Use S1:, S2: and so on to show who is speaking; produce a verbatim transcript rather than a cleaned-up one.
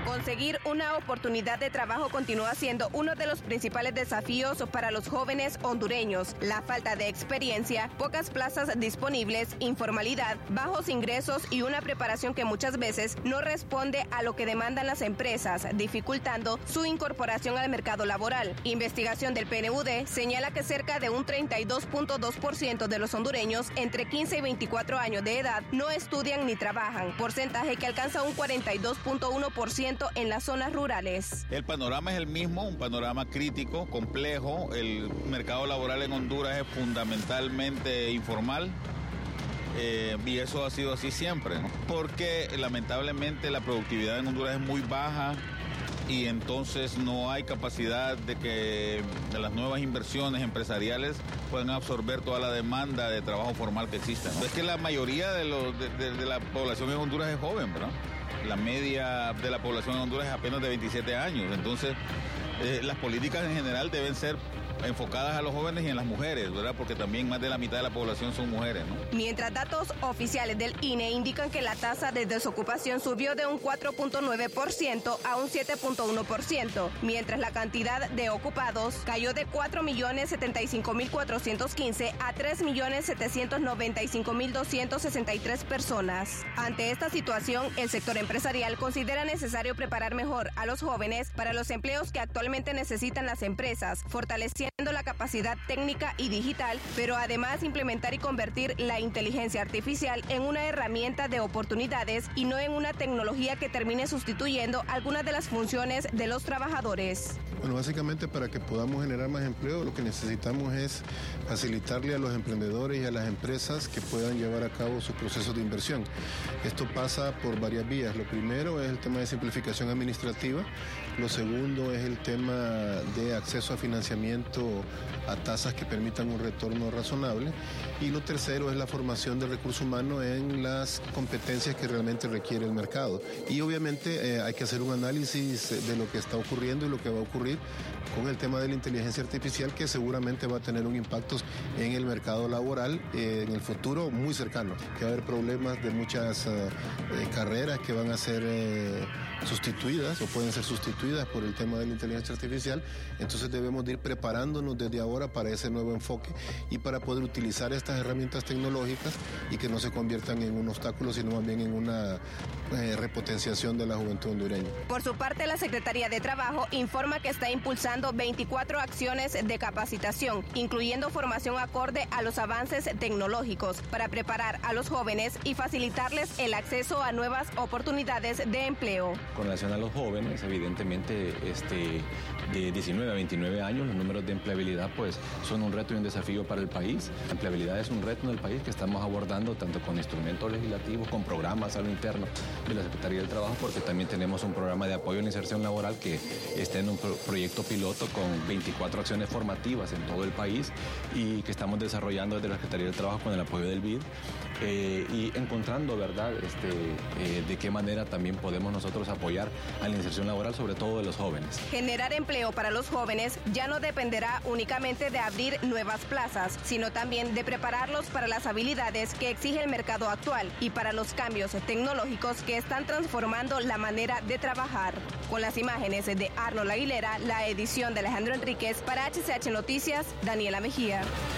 S1: Conseguir una oportunidad de trabajo continúa siendo uno de los principales desafíos para los jóvenes hondureños. La falta de experiencia, pocas plazas disponibles, informalidad, bajos ingresos y una preparación que muchas veces no responde a lo que demandan las empresas, dificultando su incorporación al mercado laboral. Investigación del P N U D señala que cerca de un treinta y dos punto dos por ciento de los hondureños entre quince y veinticuatro años de edad no estudian ni trabajan, porcentaje que alcanza un cuarenta y dos punto uno por ciento en las zonas rurales.
S2: El panorama es el mismo, un panorama crítico, complejo. El mercado laboral en Honduras es fundamentalmente informal. Eh, y eso ha sido así siempre, ¿no? Porque lamentablemente la productividad en Honduras es muy baja y entonces no hay capacidad de que de las nuevas inversiones empresariales puedan absorber toda la demanda de trabajo formal que existe, ¿no? Es que la mayoría de, los, de, de, de la población en Honduras es joven, ¿verdad? La media de la población en Honduras es apenas de veintisiete años, entonces eh, las políticas en general deben ser enfocadas a los jóvenes y en las mujeres, ¿verdad? Porque también más de la mitad de la población son mujeres, ¿no?
S1: Mientras datos oficiales del I N E indican que la tasa de desocupación subió de un cuatro punto nueve por ciento a un siete punto uno por ciento, mientras la cantidad de ocupados cayó de cuatro millones setenta y cinco mil cuatrocientos quince a tres millones setecientos noventa y cinco mil doscientos sesenta y tres personas. Ante esta situación, el sector empresarial considera necesario preparar mejor a los jóvenes para los empleos que actualmente necesitan las empresas, fortaleciendo la capacidad técnica y digital, pero además implementar y convertir la inteligencia artificial en una herramienta de oportunidades y no en una tecnología que termine sustituyendo algunas de las funciones de los trabajadores.
S3: Bueno, básicamente para que podamos generar más empleo, lo que necesitamos es facilitarle a los emprendedores y a las empresas que puedan llevar a cabo sus procesos de inversión. Esto pasa por varias vías. Lo primero es el tema de simplificación administrativa, lo segundo es el tema de acceso a financiamiento a tasas que permitan un retorno razonable y lo tercero es la formación del recurso humano en las competencias que realmente requiere el mercado. Y obviamente eh, hay que hacer un análisis de lo que está ocurriendo y lo que va a ocurrir con el tema de la inteligencia artificial, que seguramente va a tener un impacto en el mercado laboral eh, en el futuro muy cercano, que va a haber problemas de muchas eh, eh, carreras que van a ser eh, sustituidas o pueden ser sustituidas por el tema de la inteligencia artificial. Entonces debemos de ir preparándonos desde ahora para ese nuevo enfoque y para poder utilizar estas herramientas tecnológicas y que no se conviertan en un obstáculo, sino más bien en una eh, repotenciación de la juventud hondureña.
S1: Por su parte, la Secretaría de Trabajo informa que está impulsando veinticuatro acciones de capacitación, incluyendo formación acorde a los avances tecnológicos, para preparar a los jóvenes y facilitarles el acceso a nuevas oportunidades de empleo.
S4: Con relación a los jóvenes, evidentemente, este, de diecinueve a veintinueve años, los números de empleabilidad pues son un reto y un desafío para el país. La empleabilidad es un reto en el país que estamos abordando tanto con instrumentos legislativos, con programas a lo interno de la Secretaría del Trabajo, porque también tenemos un programa de apoyo a la inserción laboral que está en un pro- proyecto piloto con veinticuatro acciones formativas en todo el país y que estamos desarrollando desde la Secretaría del Trabajo con el apoyo del B I D eh, y encontrando, ¿verdad?, este, eh, de qué manera también podemos nosotros apoyar a la inserción laboral, sobre todo de los jóvenes.
S1: Generar empleo para los jóvenes ya no dependerá únicamente de abrir nuevas plazas, sino también de prepararlos para las habilidades que exige el mercado actual y para los cambios tecnológicos que están transformando la manera de trabajar. Con las imágenes de Arnold Aguilera, la edición de Alejandro Enríquez, para H C H Noticias, Daniela Mejía.